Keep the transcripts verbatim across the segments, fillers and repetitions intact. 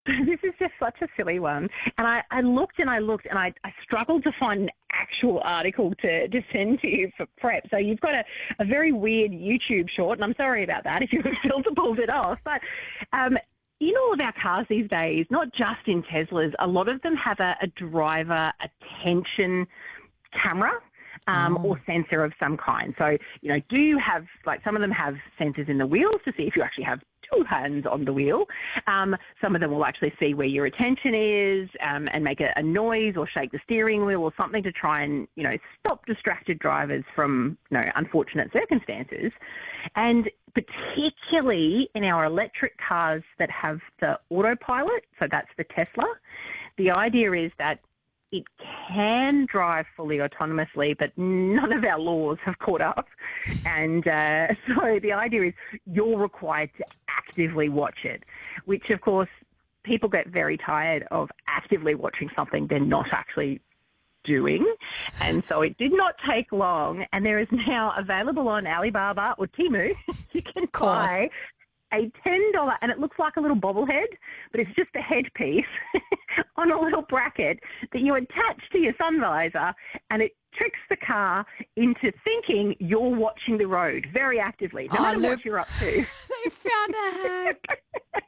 This is just such a silly one. And I, I looked and I looked and I, I struggled to find an actual article to, to send to you for prep. So you've got a, a very weird YouTube short, and I'm sorry about that if your filter pulled it off. But um, in all of our cars these days, not just in Teslas, a lot of them have a, a driver attention camera. Um, Oh. or sensor of some kind. So, you know, do you have, like some of them have sensors in the wheels to see if you actually have two hands on the wheel. Um, some of them will actually see where your attention is um, and make a, a noise or shake the steering wheel or something to try and, you know, stop distracted drivers from, you know, unfortunate circumstances. And particularly in our electric cars that have the autopilot, so that's the Tesla, the idea is that it can drive fully autonomously, but none of our laws have caught up. And uh, so the idea is you're required to actively watch it, which, of course, people get very tired of actively watching something they're not actually doing. And so it did not take long. And there is now available on Alibaba or Temu, you can buy a ten dollars, and it looks like a little bobblehead, but it's just a headpiece on a little bracket that you attach to your sun visor, and it tricks the car into thinking you're watching the road very actively, no Oh, matter look. what you're up to. They found a hack.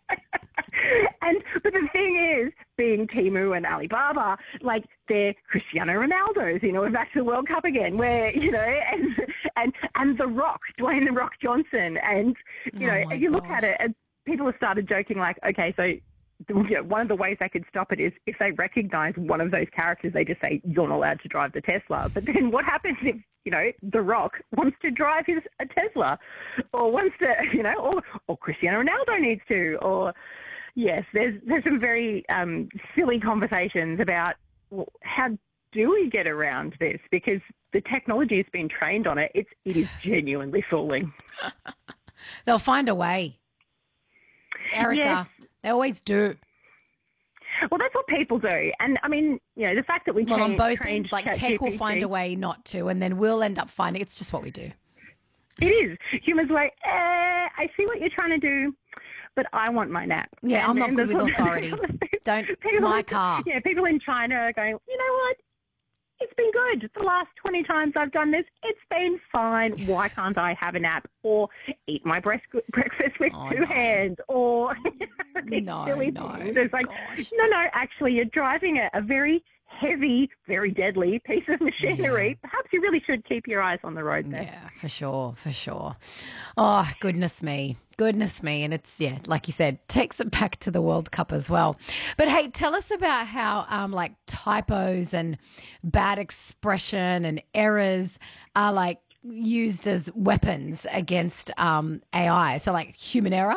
And but the thing is, being Temu and Alibaba, like they're Cristiano Ronaldo's, you know, we're back to the World Cup again, where, you know, and and and The Rock, Dwayne The Rock Johnson, and you Oh know, my you look gosh. at it, and people have started joking like, okay, so you know, one of the ways they could stop it is if they recognise one of those characters, they just say you're not allowed to drive the Tesla. But then what happens if, you know, The Rock wants to drive his a Tesla, or wants to, you know, or or Cristiano Ronaldo needs to, or yes, there's there's some very um, silly conversations about, well, how do we get around this? Because the technology has been trained on it. It's it is genuinely fooling. They'll find a way. Erica, Yes. they always do. Well, that's what people do, and I mean, you know, the fact that we Well, on train- both trained ends, like tech will ChatGPT find a way not to, and then we'll end up finding it's just what we do. It is. Humans are like, eh, I see what you're trying to do, but I want my nap. Yeah, And- I'm not and good with the- authority. Don't. It's People- my car. Yeah, people in China are going, you know what? It's been good. The last twenty times I've done this, it's been fine. Why can't I have a nap or eat my breast- breakfast with Oh, two no. hands or these No, silly no, things? It's like, gosh. no, no, actually, you're driving a, a very heavy, very deadly piece of machinery. Perhaps you really should keep your eyes on the road there. Yeah, for sure, for sure. Oh, goodness me. Goodness me. And it's, yeah, like you said, takes it back to the World Cup as well. But hey, tell us about how um, like typos and bad expression and errors are like used as weapons against um, A I. So like human error?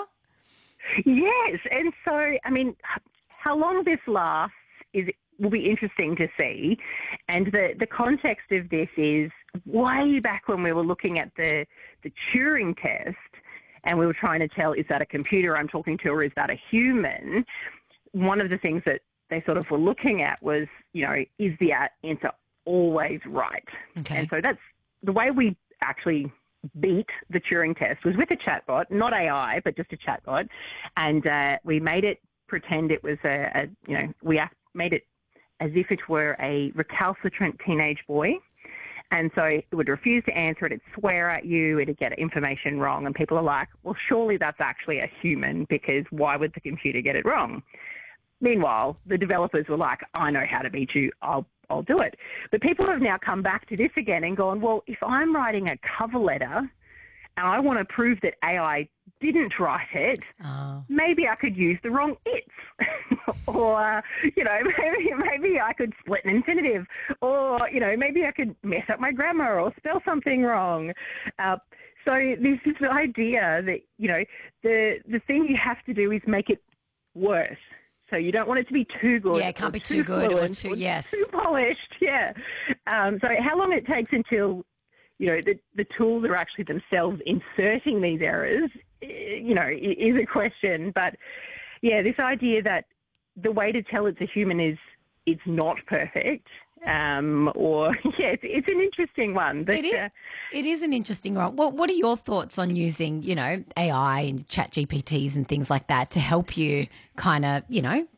Yes, and so, I mean, how long this lasts is will be interesting to see. And the, the context of this is way back when we were looking at the, the Turing test and we were trying to tell, is that a computer I'm talking to or is that a human? One of the things that they sort of were looking at was, you know, is the answer always right? Okay. And so that's the way we actually beat the Turing test was with a chatbot, not A I, but just a chatbot. And uh, we made it pretend it was a, a you know, we ac- made it as if it were a recalcitrant teenage boy. And so it would refuse to answer, it'd swear at you, it'd get information wrong. And people are like, well, surely that's actually a human because why would the computer get it wrong? Meanwhile, the developers were like, I know how to beat you, I'll I'll do it. But people have now come back to this again and gone, well, if I'm writing a cover letter and I want to prove that A I didn't write it, Oh. maybe I could use the wrong it's. or, you know, maybe, maybe I could split an infinitive. Or, you know, maybe I could mess up my grammar or spell something wrong. Uh, so this is the idea that, you know, the, the thing you have to do is make it worse. So you don't want it to be too good. Yeah, it can't or be too good or fluent too- yes. too polished. Yeah. Um, so how long it takes until, you know, the, the tools are actually themselves inserting these errors, eh, you know, i- is a question. But, yeah, this idea that the way to tell it's a human is it's not perfect Um, or, yeah, it's, it's an interesting one. But, It is. uh, It is an interesting one. What What are your thoughts on using, you know, A I and Chat G P Ts and things like that to help you kind of, you know,